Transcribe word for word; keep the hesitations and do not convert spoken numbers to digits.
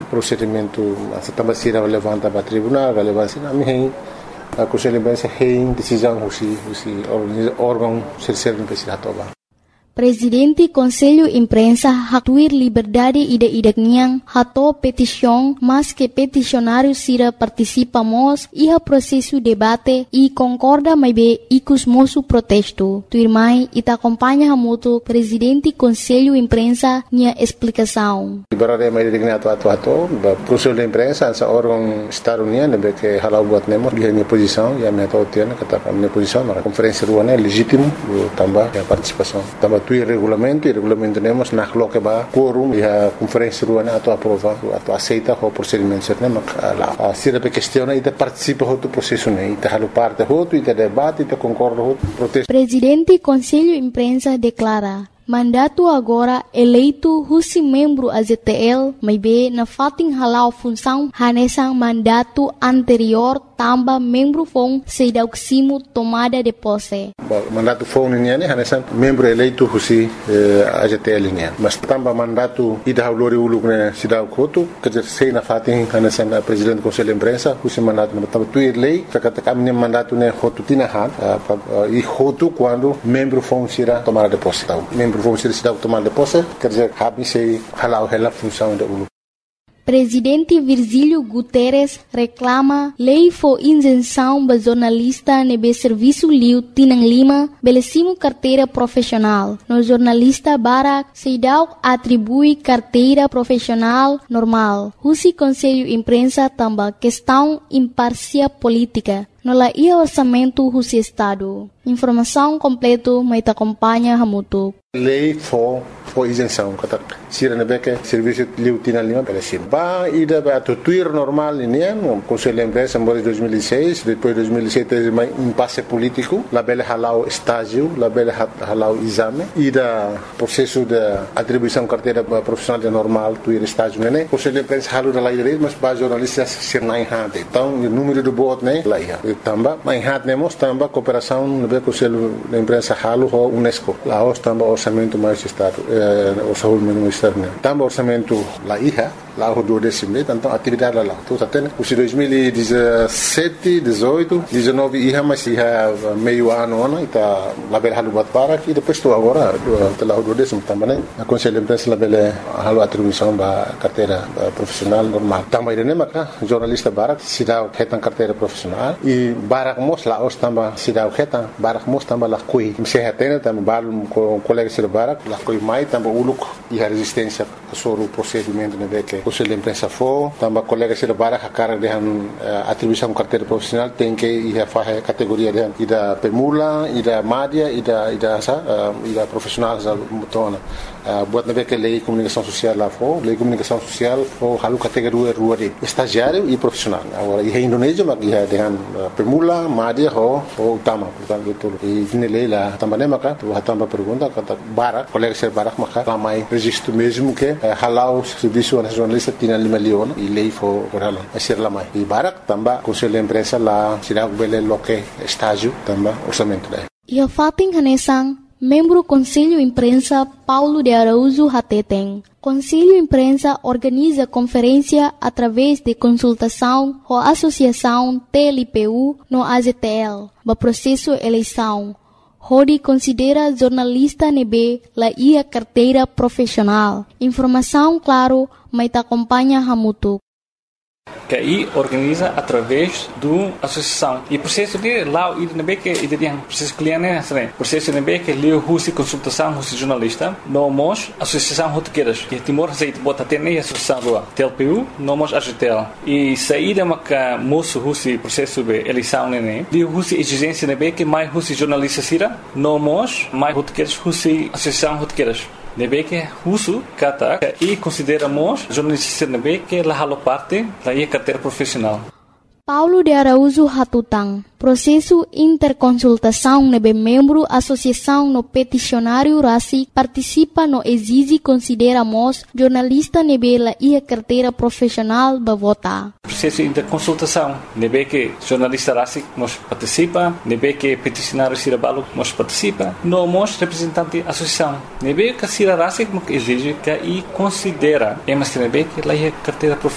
procedimento se também se levanta para tribunal, relevância na minha a Conselho de Imprensa tem decisão husi husi órgão terceiro imprensa toba. Presidente Conselho Imprensa hatuir liberdade ida idakniang hato petição, mas que peticionário sira participamos iha processo debate e concorda mai be ikus mosu protesto. Tuirmai ita acompanha hamuto Presidente Conselho Imprensa nia explicação. Liberdade mai idakni ato ato ato, Conselho de Imprensa essa órgão estado-uniano be que halau buat nemo dia minha posição, ya minha totiana kata minha posição na conferência ruana legítimo tambah ya participação. Tambah tu regulamento e regulamento temos na coloca ba quórum e a conferência ruana ato aprova ato aceita o procedimento certo mas lá se a questão e participa do processo né e halu parte hoto e debate e concorda hoto protesto. Presidente Conselho Imprensa declara mandato agora eleito husi membro A Z T L may be na fating halau função hanesang mandato anterior tamba membro fong sedauksimo tomada de posse. Mandato fong niya ni hanesang membro eleito husi A Z T L niya. Mas tamba mandato ida haulori uluk na sidauk hotu kajer sei na fating hanesang presidente Conselho Imprensa husi mandato na tamba tuir lei kakata kami mandato ne hotu tinahan e hotu quando membro fong sira tomada de posse. Membro vamos ser cidade tomar de posse, quer dizer, cabe se halau ela função da U L U. Presidente Virgílio Guterres reclama lei for isenção ba jornalista nebe serviço liu Tinang Lima belecimo carteira profissional. No jornalista Barak Seidau atribui carteira profissional normal. Husi Conselho Imprensa tamba questão imparcial política. No la ia orçamento husi Estado. Informação completo mai ta acompanha hamutu. Lei for for isenção kata sira nebeke serviço liu Tinang Lima belecimo. Ba ida ba tuir normal ini no Conselho de Imprensa em dois mil e seis, depois dois mil e sete mais impasse político, la bela halau estágio, la bela halau exame, ida processo de atribuição carteira profissional de normal tuir estágio né. Conselho de Imprensa halu da lei mas ba jornalistas sir nai hade. Então o número de votos né lá ia. Tamba mai hat nemos tamba cooperação no Conselho de Imprensa halu ho UNESCO. Lá os tamba orçamento mais estado, o orçamento externo. Tamba orçamento lá ia. Lá o do décimo, então atividade lá. Então até os dois mil e dezessete, dezoito, dezenove ia mas ia meio ano ano está lá bela halu bat para e depois estou agora lá o do décimo também a Conselho de Imprensa lá bela halu atribuição da carteira profissional normal. Também né maca jornalista Barak se dá o retan carteira profissional e Barak mos lá os tamba se dá o retan Barak mos tamba lá coi se retena tamba balo com colega se Barak lá coi mai tamba uluk e a resistência sobre o procedimento né que Conselho de Imprensa for, também colega se bara a cara de atribuição carteira profissional tem que ir a fazer categoria de da permula, e da média, e da e da sa, e da profissional za mutona. Buat na que lei comunicação social lá for, lei comunicação social for halu categoria rua de estagiário e profissional. Agora e Indonésia mas ia dengan permula, média ho ho utama, portanto tudo. E ini lei lá também maka, tu também pergunta kata bara, colega se bara maka ramai registro mesmo que halau serviço nacional Tinang Lima leon e lei for orala asir lamai e Barak tamba Conselho de Imprensa lá sira bele loke estágio tamba orçamento daí. Ia fating hanesang membro Conselho Imprensa Paulo de Araújo Hateteng. Conselho Imprensa organiza conferência através de consultação com a Associação T L P U no A Z T L, ba processo eleição. Hodi considera jornalista nebe la ia carteira profissional. Informação claro, mas te acompanha hamutu. Que aí organiza através do associação e processo de lá o nebe que ide yang processo cliente né processo nebe que leu husi consultação husi jornalista nomos associação rotequeiras que Timor Receita bota ter nem associação do T L P U nomos A G T L e saída maca moço husi processo de eleição né leu husi exigência nebe que mais husi jornalista sira nomos mais rotequeiras husi associação rotequeiras nebe que husu kata e consideramos jornalista nebe que la halo parte la ia carteira profissional. Paulo de Araújo Hatutang. Processo interconsultação nebe membro associação no peticionário Rasi participa no exige consideramos jornalista nebe la ia carteira profissional ba vota. Processo interconsultação nebe que jornalista Rasi nos participa, nebe que peticionário Sirabalo nos participa, nomos representante associação nebe que Sira Rasi exige que e considera, mas nebe que la ia carteira profissional